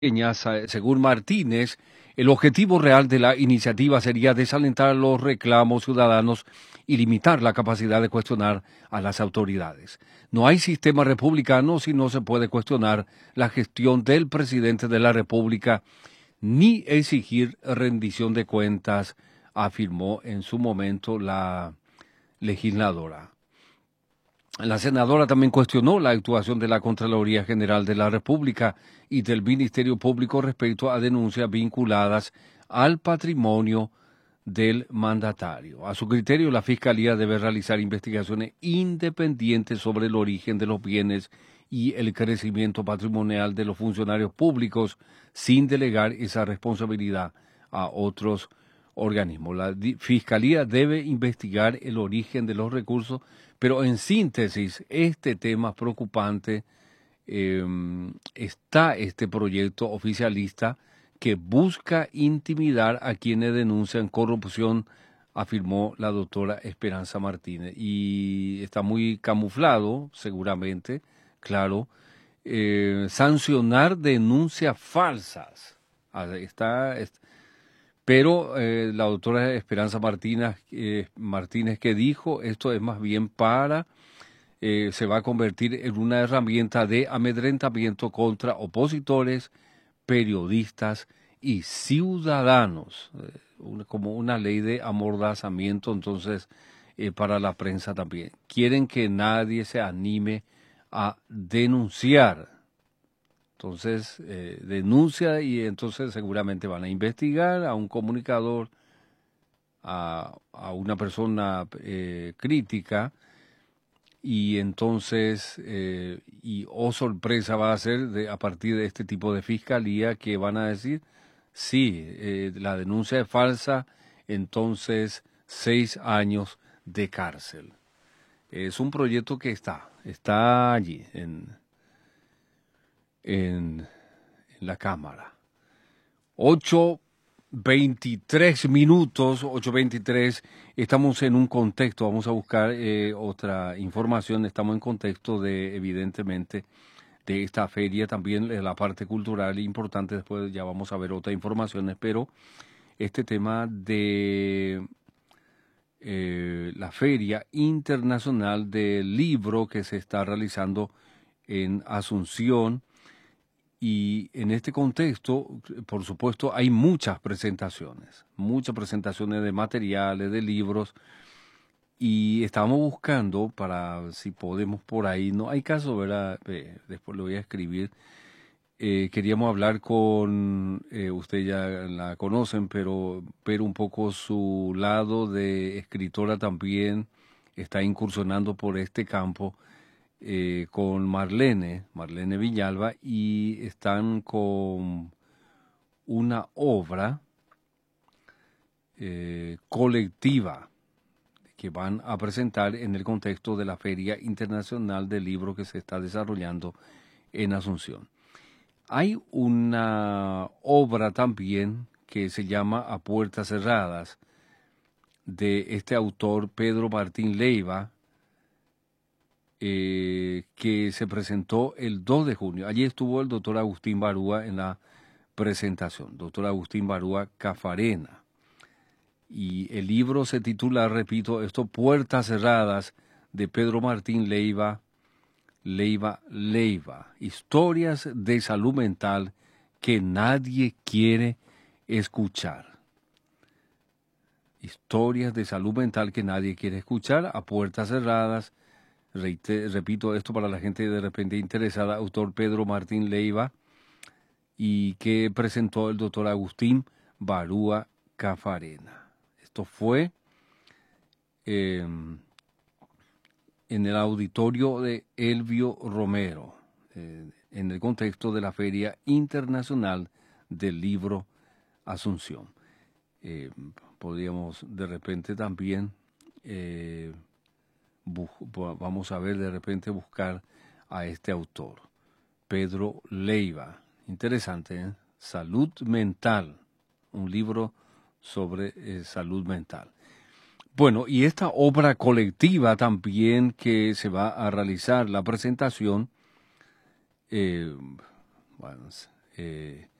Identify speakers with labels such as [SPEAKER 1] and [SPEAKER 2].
[SPEAKER 1] Según Martínez, el objetivo real de la iniciativa sería desalentar los reclamos ciudadanos y limitar la capacidad de cuestionar a las autoridades. No hay sistema republicano si no se puede cuestionar la gestión del presidente de la República ni exigir rendición de cuentas, afirmó en su momento la legisladora. La senadora también cuestionó la actuación de la Contraloría General de la República y del Ministerio Público respecto a denuncias vinculadas al patrimonio del mandatario. A su criterio, la Fiscalía debe realizar investigaciones independientes sobre el origen de los bienes y el crecimiento patrimonial de los funcionarios públicos sin delegar esa responsabilidad a otros organismos. La Fiscalía debe investigar el origen de los recursos, pero en síntesis, este tema preocupante, está este proyecto oficialista que busca intimidar a quienes denuncian corrupción, afirmó la doctora Esperanza Martínez. Y está muy camuflado, seguramente, claro, sancionar denuncias falsas. Pero la doctora Esperanza Martínez que dijo, esto es más bien se va a convertir en una herramienta de amedrentamiento contra opositores, periodistas y ciudadanos, como una ley de amordazamiento, entonces, para la prensa también. Quieren que nadie se anime a denunciar. Entonces, denuncia y entonces seguramente van a investigar a un comunicador, a una persona crítica, y entonces, sorpresa va a ser a partir de este tipo de fiscalía que van a decir, sí, la denuncia es falsa, entonces 6 años de cárcel. Es un proyecto que está allí en la Cámara. 8:23 minutos, 8:23, estamos en un contexto, vamos a buscar otra información, estamos en contexto evidentemente, de esta feria, también la parte cultural importante, después ya vamos a ver otras informaciones, pero este tema de la Feria Internacional del Libro que se está realizando en Asunción. Y en este contexto, por supuesto, hay muchas presentaciones de materiales, de libros, y estamos buscando para si podemos por ahí, no hay caso, ¿verdad? Después lo voy a escribir. Queríamos hablar con, usted ya la conocen, pero un poco su lado de escritora también está incursionando por este campo. Con Marlene Villalba, y están con una obra colectiva que van a presentar en el contexto de la Feria Internacional del Libro que se está desarrollando en Asunción. Hay una obra también que se llama A Puertas Cerradas, de este autor Pedro Martín Leiva, que se presentó el 2 de junio. Allí estuvo el doctor Agustín Barúa en la presentación, doctor Agustín Barúa Cafarena. Y el libro se titula, repito, Puertas Cerradas, de Pedro Martín Leiva, historias de salud mental que nadie quiere escuchar. Historias de salud mental que nadie quiere escuchar, a puertas cerradas. Repito esto para la gente de repente interesada, autor Pedro Martín Leiva, y que presentó el doctor Agustín Barúa Cafarena. Esto fue en el auditorio de Elvio Romero, en el contexto de la Feria Internacional del Libro Asunción. Podríamos de repente también vamos a ver de repente buscar a este autor, Pedro Leiva. Interesante, ¿eh? Salud mental, un libro sobre salud mental. Bueno, y esta obra colectiva también que se va a realizar, la presentación, eh,